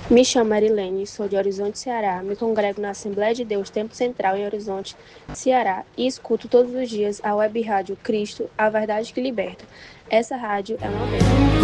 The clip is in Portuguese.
Me chamo Marilene, sou de Horizonte, Ceará. Me congrego na Assembleia de Deus Tempo Central em Horizonte, Ceará e escuto todos os dias a web rádio Cristo, a verdade que liberta. Essa rádio é uma bênção.